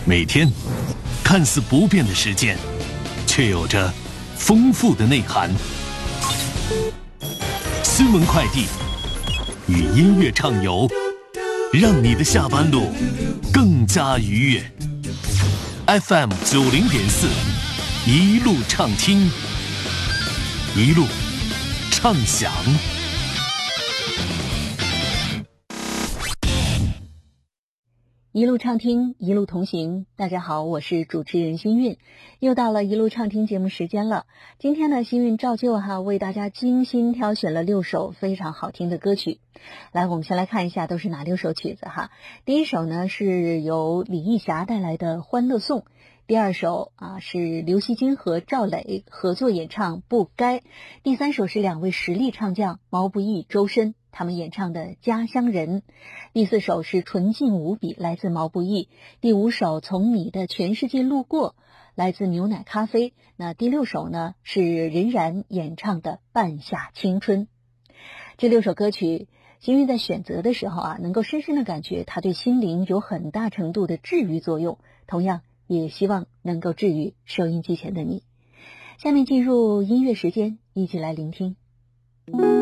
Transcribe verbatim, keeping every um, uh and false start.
每天看似不变的时间，却有着丰富的内涵。新闻快递与音乐畅游，让你的下班路更加愉悦。F M 九零点四，一路畅听，一路畅享。 一路畅听，一路同行。大家好，我是主持人新韵，又到了一路畅听节目时间了。今天呢，新韵照旧哈为大家精心挑选了六首非常好听的歌曲。来，我们先来看一下都是哪六首曲子哈。第一首呢是由李义霞带来的《欢乐颂》，第二首啊是刘惜君和赵磊合作演唱《不该》，第三首是两位实力唱将毛不易、周深他们演唱的《家乡人》，第四首是纯净无比，来自毛不易，第五首从你的全世界路过，来自牛奶咖啡，那第六首呢是任然演唱的《半夏青春》。这六首歌曲新韵在选择的时候啊，能够深深的感觉它对心灵有很大程度的治愈作用，同样也希望能够治愈收音机前的你。下面进入音乐时间，一起来聆听。